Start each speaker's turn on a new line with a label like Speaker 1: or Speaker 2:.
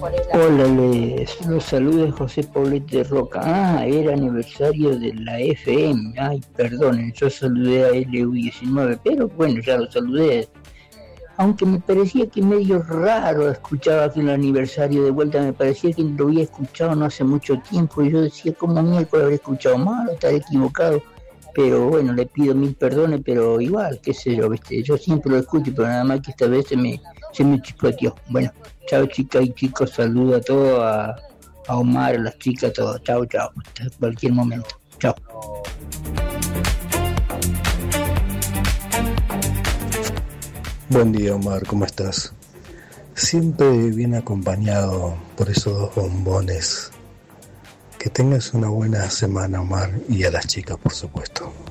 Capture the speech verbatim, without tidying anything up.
Speaker 1: Hola, les los saludos José Paulete de Roca. Ah, era aniversario de la F M. Ay, perdonen, yo saludé a L U diecinueve, pero bueno, ya lo saludé. Aunque me parecía que medio raro escuchaba aquel aniversario de vuelta, me parecía que lo había escuchado no hace mucho tiempo, y yo decía, ¿cómo miércoles habré escuchado mal? Estaré equivocado. Pero bueno, le pido mil perdones, pero igual, qué sé yo, ¿viste? Yo siempre lo escucho, pero nada más que esta vez se me, se me chispoteó. Bueno, chao chicas y chicos, saludo a todos, a, a Omar, a las chicas, a todos. Chao, chao, hasta cualquier momento. Chao.
Speaker 2: Buen día, Omar, ¿cómo estás? Siempre bien acompañado por esos dos bombones. Que tengas una buena semana, Omar, y a las chicas, por supuesto.